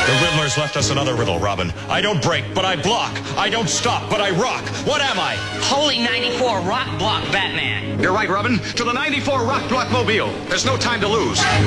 The Riddler's left us another riddle, Robin. I don't break, but I block. I don't stop, but I rock. What am I? Holy 94 Rock Block Batman. You're right, Robin. To the 94 Rock Block Mobile. There's no time to lose.